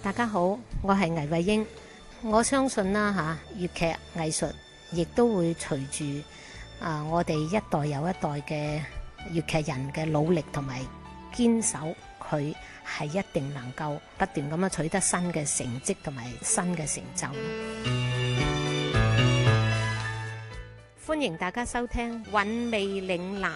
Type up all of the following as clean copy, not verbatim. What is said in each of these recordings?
大家好，我係倪慧英。我相信啦粵劇藝術亦都會隨住我哋一代又一代嘅粵劇人嘅努力同埋堅守，佢係一定能夠不斷咁樣取得新嘅成績同埋新嘅成就。歡迎大家收聽《韻味嶺南》。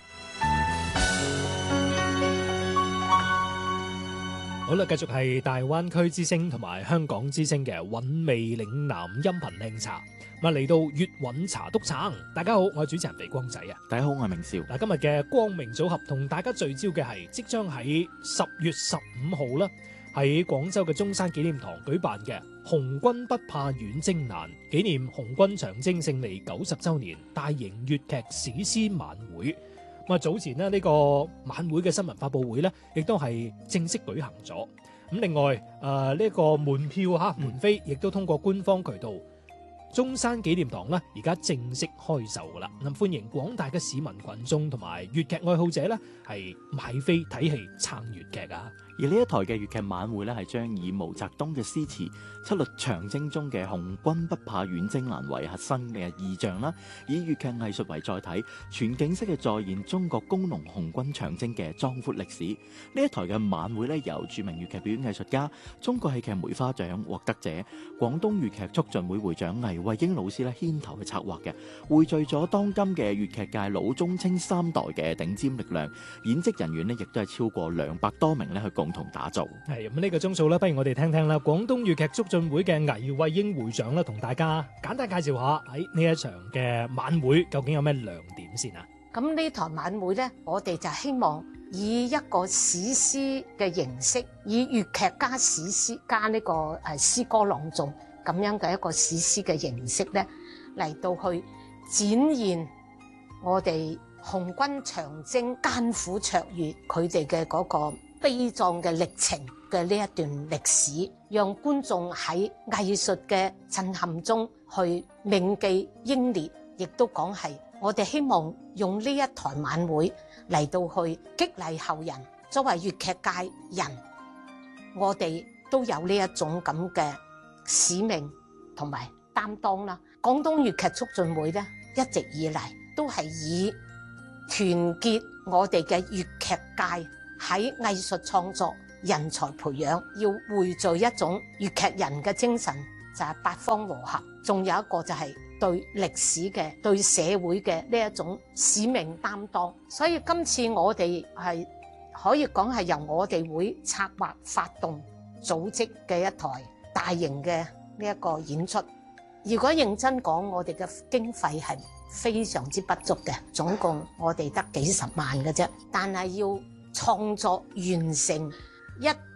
好啦，繼續係大灣區之聲同埋香港之聲嘅韻味嶺南音頻靚茶。嚟到粵韻茶督撐，大家好，我係主持人肥光仔啊。 大家好，我係明少。 今日嘅光明組合同大家聚焦嘅係即將喺10月15號啦，喺廣州嘅中山紀念堂舉辦嘅紅軍不怕遠征難紀念紅軍長征勝利90週年大型粵劇史詩晚會。早前呢個晚會嘅新聞發佈會呢，亦都係正式舉行咗。咁另外呢個門票門飛亦都通過官方渠道中山紀念堂呢，而家正式開售噶啦。咁歡迎廣大嘅市民群眾同埋粵劇愛好者呢，係買飛睇戲撐粵劇啊！ 而呢一台嘅粵劇晚會呢，係將以毛澤東嘅詩詞七律長征中嘅紅軍不怕遠征難為核心嘅意象啦，以粵劇藝術為載體，全景式嘅再現中國工農紅軍長征嘅壯闊歷史。呢一台嘅晚會呢，由著名粵劇表演藝術家、中國戲劇梅花獎獲得者、廣東粵劇促進會會長倪慧英老師呢牽頭去策劃嘅，匯聚咗當今嘅粵劇界老中青三代嘅頂尖力量，演職人員呢亦都係超過200多名呢去共同打造。 係咁呢個鐘數咧，不如我哋聽聽啦，廣東粵劇促進會嘅倪慧英會長咧，同大家簡單介紹下喺呢一場嘅晚會究竟有咩亮點先啊？ 咁呢台晚會呢，我哋就希望以一個史詩嘅形式，以粵劇加史詩加呢個詩歌朗誦咁樣嘅一個史詩嘅形式呢，嚟到去展現我哋紅軍長征艱苦卓越佢哋嘅嗰個悲壯嘅歷程嘅呢一段歷史，讓觀眾喺藝術嘅震撼中去銘記英烈，亦都講係我哋希望用呢一台晚會嚟到去激勵後人。作為粵劇界人，我哋都有呢一種咁嘅使命同埋擔當啦。廣東粵劇促進會咧，一直以嚟都係以團結我哋嘅粵劇界喺藝術創作、人才培養，要匯聚一種粵劇人嘅精神，就係八方和合。仲有一個就係對歷史嘅、對社會嘅呢一種使命擔當。所以今次我哋係可以講係由我哋會策劃、發動、組織嘅一台大型嘅呢一個演出。如果認真講，我哋嘅經費係非常之不足嘅，總共我哋得幾十萬嘅啫。但係要創作完成一